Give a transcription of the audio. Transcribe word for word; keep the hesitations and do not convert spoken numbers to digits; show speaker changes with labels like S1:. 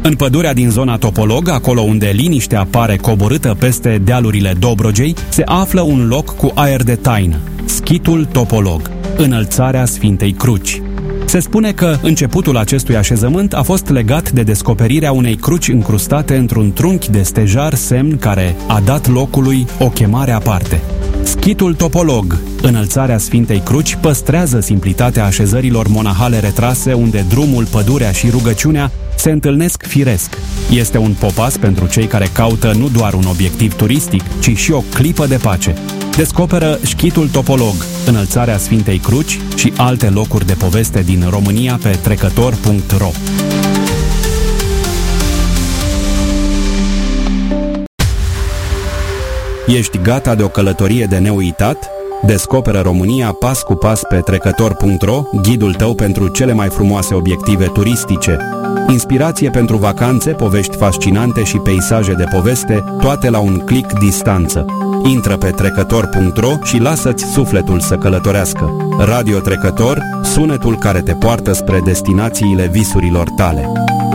S1: În pădurea din zona Topolog, acolo unde liniștea pare coborâtă peste dealurile Dobrogei, se află un loc cu aer de taină, Schitul Topolog, înălțarea Sfintei Cruci. Se spune că începutul acestui așezământ a fost legat de descoperirea unei cruci încrustate într-un trunchi de stejar, semn care a dat locului o chemare aparte. Schitul Topolog, înălțarea Sfintei Cruci, păstrează simplitatea așezărilor monahale retrase, unde drumul, pădurea și rugăciunea se întâlnesc firesc. Este un popas pentru cei care caută nu doar un obiectiv turistic, ci și o clipă de pace. Descoperă Schitul Topolog, înălțarea Sfintei Cruci și alte locuri de poveste din România pe trecător punct ro. Ești gata de o călătorie de neuitat? Descoperă România pas cu pas pe trecător punct ro, ghidul tău pentru cele mai frumoase obiective turistice. Inspirație pentru vacanțe, povești fascinante și peisaje de poveste, toate la un click distanță. Intră pe trecător punct ro și lasă-ți sufletul să călătorească. Radio Trecător, sunetul care te poartă spre destinațiile visurilor tale.